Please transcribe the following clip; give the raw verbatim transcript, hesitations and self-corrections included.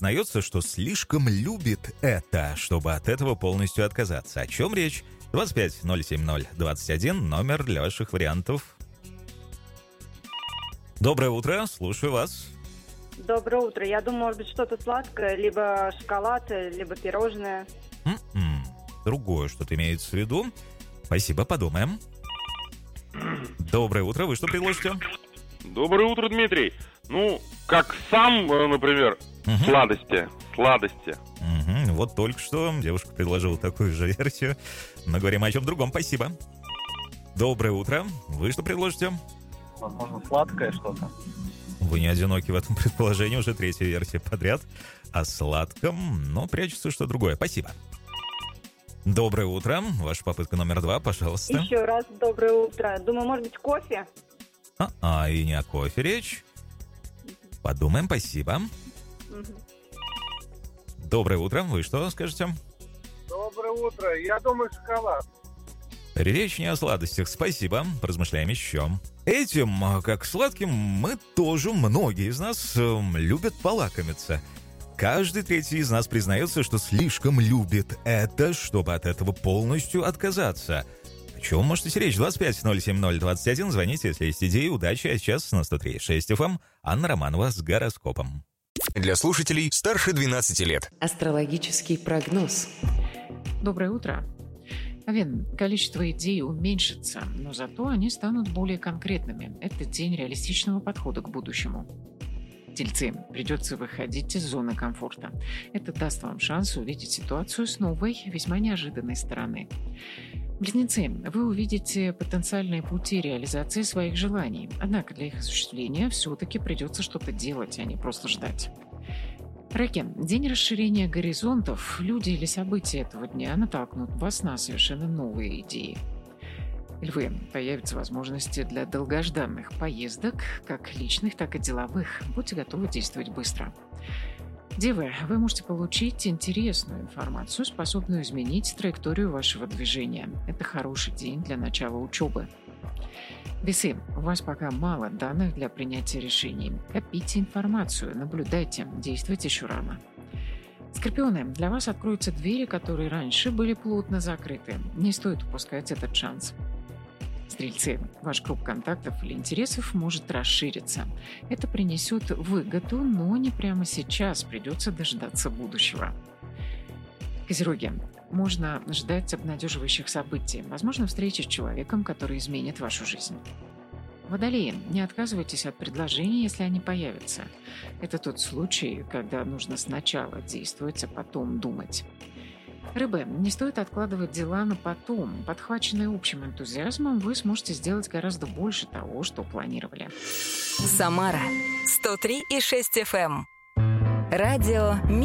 признается, что слишком любит это, чтобы от этого полностью отказаться. О чем речь? двадцать пять ноль семь ноль двадцать один, номер для ваших вариантов. Доброе утро, слушаю вас. Доброе утро. Я думаю, может быть, что-то сладкое, либо шоколад, либо пирожное. М-м, другое что-то имеется в виду. Спасибо, подумаем. Доброе утро, вы что предложите? Доброе утро, Дмитрий. Ну, как сам, например, Угу. сладости. Сладости. Угу. Вот только что девушка предложила такую же версию. Но говорим о чем другом, спасибо. Доброе утро, вы что предложите? Возможно, сладкое что-то. Вы не одиноки в этом предположении, уже третья версия подряд. О сладком, но прячется что другое. Спасибо. Доброе утро. Ваша попытка номер два, пожалуйста. Еще раз доброе утро. Думаю, может быть, кофе? А, и не о кофе речь. Подумаем, спасибо. Угу. Доброе утро. Вы что скажете? Доброе утро. Я думаю, шоколад. Речь не о сладостях. Спасибо. Поразмышляем еще. Этим, как сладким, мы тоже, многие из нас, э, любят полакомиться. Каждый третий из нас признается, что слишком любит это, чтобы от этого полностью отказаться. О чем может идти речь? двадцать пять ноль семь ноль двадцать один. Звоните, если есть идеи. Удачи. А сейчас на сто три и шесть эф эм Анна Романова с гороскопом. Для слушателей старше двенадцати лет. Астрологический прогноз. Доброе утро. Овен, количество идей уменьшится, но зато они станут более конкретными. Это день реалистичного подхода к будущему. Тельцы, придется выходить из зоны комфорта. Это даст вам шанс увидеть ситуацию с новой, весьма неожиданной стороны. Близнецы, вы увидите потенциальные пути реализации своих желаний, однако для их осуществления все-таки придется что-то делать, а не просто ждать. Раки, день расширения горизонтов, люди или события этого дня натолкнут вас на совершенно новые идеи. Львы, появятся возможности для долгожданных поездок, как личных, так и деловых. Будьте готовы действовать быстро. Девы, вы можете получить интересную информацию, способную изменить траекторию вашего движения. Это хороший день для начала учебы. Весы, у вас пока мало данных для принятия решений. Копите информацию, наблюдайте, действуйте еще рано. Скорпионы, для вас откроются двери, которые раньше были плотно закрыты. Не стоит упускать этот шанс. Стрельцы, ваш круг контактов или интересов может расшириться. Это принесет выгоду, но не прямо сейчас, придется дождаться будущего. Козероги, можно ждать обнадеживающих событий, возможно, встречи с человеком, который изменит вашу жизнь. Водолеи, не отказывайтесь от предложений, если они появятся. Это тот случай, когда нужно сначала действовать, а потом думать. Рыбы, не стоит откладывать дела на потом. Подхваченные общим энтузиазмом, вы сможете сделать гораздо больше того, что планировали. Самара сто три и шесть эф эм. Радио